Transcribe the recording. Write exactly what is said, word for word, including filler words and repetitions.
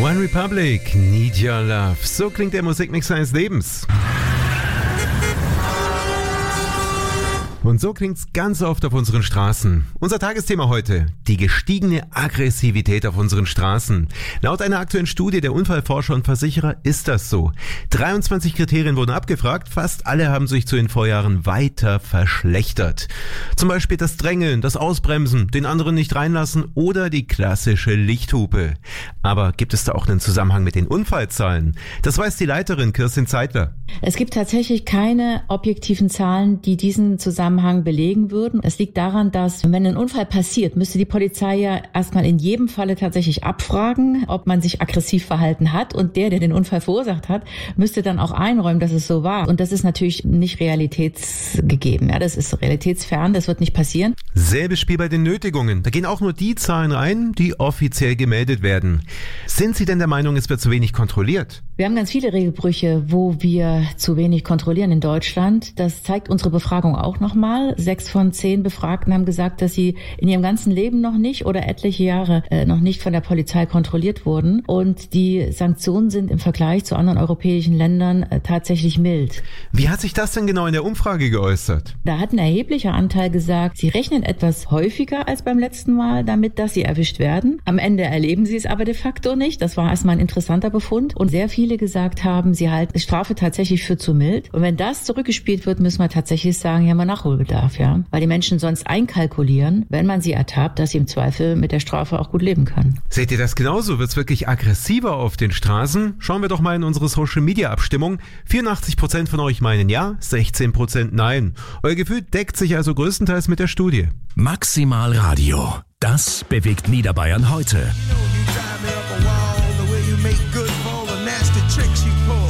One Republic, Need Your Love. So klingt der Musikmix seines Lebens. Und so klingt's ganz oft auf unseren Straßen. Unser Tagesthema heute: die gestiegene Aggressivität auf unseren Straßen. Laut einer aktuellen Studie der Unfallforscher und Versicherer ist das so. dreiundzwanzig Kriterien wurden abgefragt, fast alle haben sich zu den Vorjahren weiter verschlechtert. Zum Beispiel das Drängeln, das Ausbremsen, den anderen nicht reinlassen oder die klassische Lichthupe. Aber gibt es da auch einen Zusammenhang mit den Unfallzahlen? Das weiß die Leiterin Kirstin Zeitler. Es gibt tatsächlich keine objektiven Zahlen, die diesen Zusammenhang belegen würden. Es liegt daran, dass, wenn ein Unfall passiert, müsste die Polizei ja erstmal in jedem Falle tatsächlich abfragen, ob man sich aggressiv verhalten hat, und der, der den Unfall verursacht hat, müsste dann auch einräumen, dass es so war. Und das ist natürlich nicht realitätsgegeben. Ja, das ist realitätsfern, das wird nicht passieren. Selbes Spiel bei den Nötigungen. Da gehen auch nur die Zahlen rein, die offiziell gemeldet werden. Sind Sie denn der Meinung, es wird zu wenig kontrolliert? Wir haben ganz viele Regelbrüche, wo wir zu wenig kontrollieren in Deutschland. Das zeigt unsere Befragung auch nochmal. Sechs von zehn Befragten haben gesagt, dass sie in ihrem ganzen Leben noch nicht oder etliche Jahre äh, noch nicht von der Polizei kontrolliert wurden. Und die Sanktionen sind im Vergleich zu anderen europäischen Ländern äh, tatsächlich mild. Wie hat sich das denn genau in der Umfrage geäußert? Da hat ein erheblicher Anteil gesagt, sie rechnen etwas häufiger als beim letzten Mal damit, dass sie erwischt werden. Am Ende erleben sie es aber de facto nicht. Das war erstmal ein interessanter Befund. Und sehr viele gesagt haben, sie halten Strafe tatsächlich für zu mild. Und wenn das zurückgespielt wird, müssen wir tatsächlich sagen, hier haben wir Nachholbedarf, ja. Weil die Menschen sonst einkalkulieren, wenn man sie ertappt, dass sie im Zweifel mit der Strafe auch gut leben können. Seht ihr das genauso? Wird's wirklich aggressiver auf den Straßen? Schauen wir doch mal in unsere Social-Media-Abstimmung. vierundachtzig Prozent von euch meinen ja, sechzehn Prozent nein. Euer Gefühl deckt sich also größtenteils mit der Studie. Maximal Radio. Das bewegt Niederbayern heute.